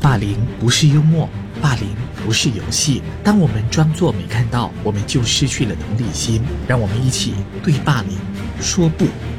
霸凌不是幽默，霸凌不是游戏。当我们装作没看到，我们就失去了同理心。让我们一起对霸凌说不。